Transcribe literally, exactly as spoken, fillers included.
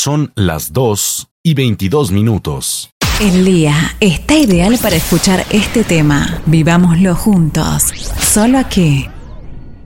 Son las dos y veintidós minutos. El día está ideal para escuchar este tema. Vivámoslo juntos. Solo aquí.